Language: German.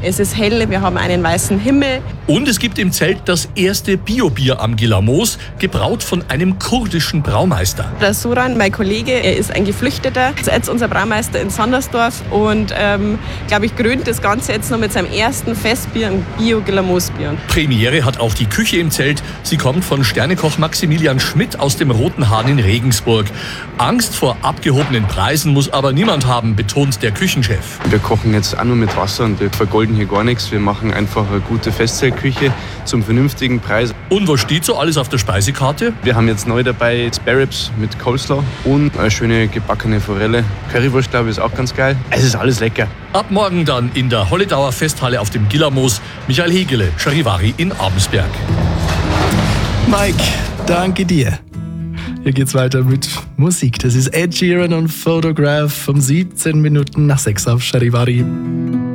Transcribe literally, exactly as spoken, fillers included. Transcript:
Es ist hell, wir haben einen weißen Himmel. Und es gibt im Zelt das erste Bio-Bier am Gillermoos, gebraut von einem kurdischen Braumeister. Der Soran, mein Kollege, er ist ein Geflüchteter, ist jetzt unser Braumeister in Sandersdorf und, ähm, glaube ich, krönt das Ganze jetzt noch mit seinem ersten Festbier, ein Bio-Gillermoos-Bier. Premiere hat auch die Küche im Zelt. Sie kommt von Sternekoch Maximilian Schmidt aus dem Roten Hahn in Regensburg. Angst vor abgehobenen Preisen muss aber niemand haben, betont der Küchenchef. Wir kochen jetzt auch nur mit Wasser und wir vergolden hier gar nichts. Wir machen einfach eine gute Festzeltküche zum vernünftigen Preis. Und was steht so alles auf der Speisekarte? Wir haben jetzt neu dabei Spare Ribs mit Coleslaw und eine schöne gebackene Forelle. Currywurst, glaube ich, ist auch ganz geil. Es ist alles lecker. Ab morgen dann in der Holledauer Festhalle auf dem Gillermoos. Michael Hegele, Charivari in Abensberg. Mike, danke dir. Hier geht's weiter mit Musik. Das ist Ed Sheeran und Photograph um siebzehn Minuten nach sechs auf Charivari.